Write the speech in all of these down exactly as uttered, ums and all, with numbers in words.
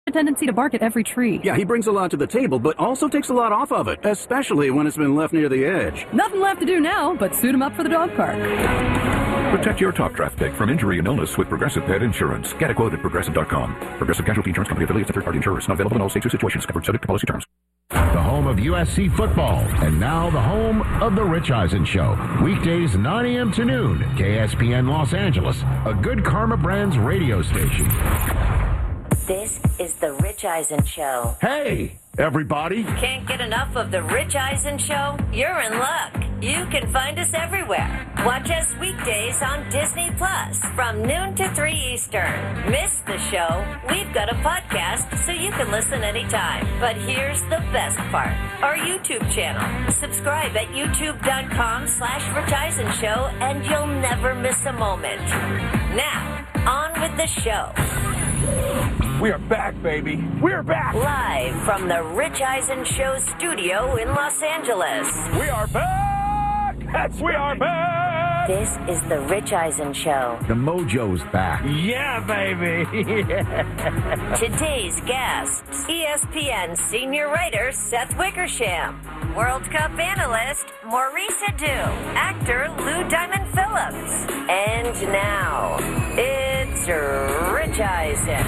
a tendency to bark at every tree. Yeah, he brings a lot to the table, but also takes a lot off of it, especially when it's been left near the edge. Nothing left to do now but suit him up for the dog park. Protect your top draft pick from injury and illness with Progressive Pet Insurance. Get a quote at Progressive dot com. Progressive Casualty Insurance Company affiliates and third-party insurers. Not available in all states or situations. Covered subject to policy terms. The home of U S C football, and now the home of The Rich Eisen Show. Weekdays nine a.m. to noon, K S P N Los Angeles, a Good Karma Brands radio station. This is The Rich Eisen Show. Hey, everybody. Can't get enough of The Rich Eisen Show? You're in luck. You can find us everywhere. Watch us weekdays on Disney Plus from noon to three Eastern. Miss the show? We've got a podcast so you can listen anytime. But here's the best part. Our YouTube channel. Subscribe at youtube.com slash Rich Eisen Show and you'll never miss a moment. Now, on with the show. We are back, baby. We're back. Live from the Rich Eisen Show studio in Los Angeles. We are back. That's we are back. This is the Rich Eisen Show. The mojo's back. Yeah, baby. Today's guests, E S P N senior writer Seth Wickersham, World Cup analyst Maurice Adu, actor Lou Diamond Phillips, and now it's Rich Eisen.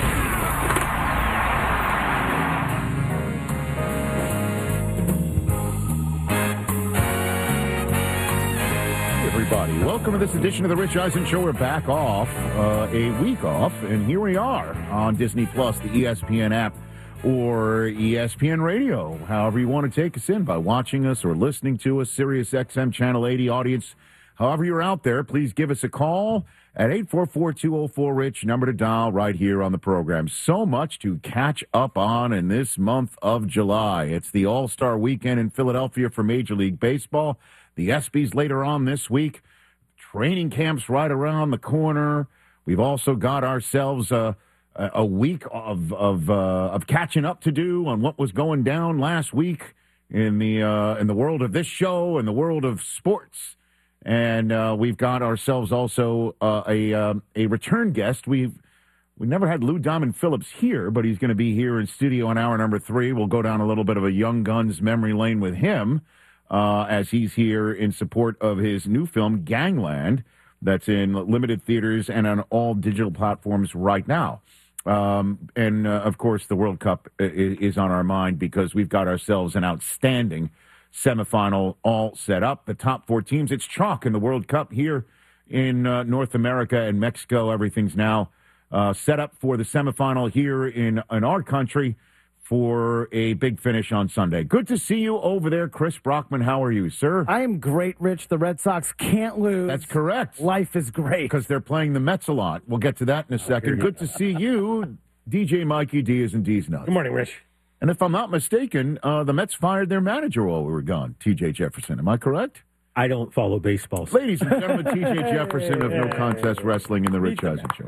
Everybody, welcome to this edition of the Rich Eisen Show. We're back off, uh, a week off, and here we are on Disney Plus, the E S P N app, or E S P N Radio, however you want to take us in, by watching us or listening to us, Sirius X M Channel eighty audience. However you're out there, please give us a call at eight four four, two oh four, RICH, number to dial right here on the program. So much to catch up on in this month of July. It's the All-Star Weekend in Philadelphia for Major League Baseball. The ESPYs later on this week. Training camps right around the corner. We've also got ourselves uh, a week of of uh, of catching up to do on what was going down last week in the uh, in the world of this show and the world of sports. And uh, we've got ourselves also uh, a uh, a return guest. We've we never had Lou Diamond Phillips here, but he's going to be here in studio in hour number three. We'll go down a little bit of a Young Guns memory lane with him. Uh, as he's here in support of his new film, Gangland, that's in limited theaters and on all digital platforms right now. Um, and, uh, of course, the World Cup is, is on our mind because we've got ourselves an outstanding semifinal all set up. The top four teams, it's chalk in the World Cup here in uh, North America and Mexico. Everything's now uh, set up for the semifinal here in, in our country for a big finish on Sunday. Good to see you over there, Chris Brockman. How are you, sir? I am great, Rich. The Red Sox can't lose. That's correct. Life is great. Because they're playing the Mets a lot. We'll get to that in a second. Good to see you, D J Mikey Diaz and D's Nuts. Good morning, Rich. And if I'm not mistaken, uh, the Mets fired their manager while we were gone, T J Jefferson. Am I correct? I don't follow baseball. Ladies and gentlemen, T J Jefferson of No Contest Wrestling in the Rich Eisen Show.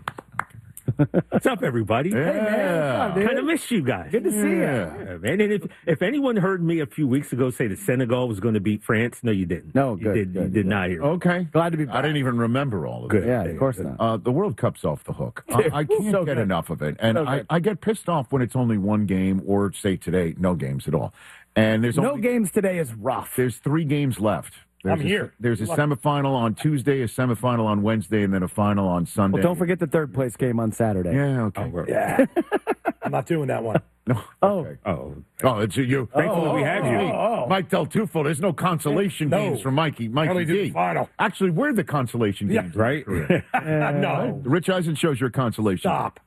What's up, everybody? Yeah. Hey, man. Kind of missed you guys. Good to see Yeah. you. Yeah, man. And if, if anyone heard me a few weeks ago say that Senegal was going to beat France, no, you didn't. No, you good, did, good, you did good. not hear. Okay. Glad to be back. I didn't even remember all of Good. it. Yeah, of course not. Uh, the World Cup's off the hook. I, I can't So get good. enough of it. And So I, good. I get pissed off when it's only one game or, say, today, no games at all. And there's No only, games today is rough. There's three games left. There's I'm a, here. There's a semifinal on Tuesday, a semifinal on Wednesday, and then a final on Sunday. Well, don't forget the third place game on Saturday. Yeah, okay. Oh, we're- Yeah. I'm not doing that one. No, Oh. okay. oh, Oh, it's you. Thankfully we have you. Oh, oh. Mike Del Tufo. There's no consolation No. games for Mikey. Mikey Only do D. the final. Actually, we're the consolation Yeah. games. right? No. The Rich Eisen shows your consolation. Stop.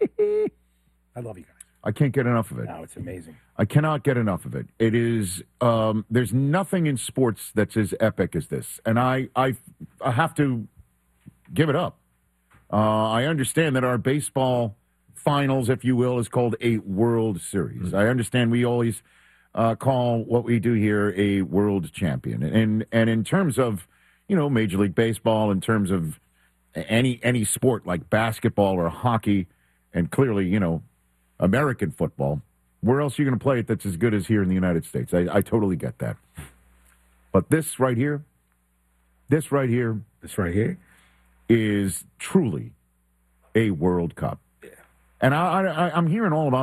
I love you guys. I can't get enough of it. No, it's amazing. I cannot get enough of it. It is, um, there's nothing in sports that's as epic as this. And I, I, I have to give it up. Uh, I understand that our baseball finals, if you will, is called a World Series. Mm-hmm. I understand we always uh, call what we do here a world champion. And, and in terms of, you know, Major League Baseball, in terms of any, any sport like basketball or hockey, and clearly, you know, American football, where else are you going to play it that's as good as here in the United States? I, I totally get that. But this right here, this right here, This right here. is truly a World Cup. Yeah. And I, I, I'm hearing all about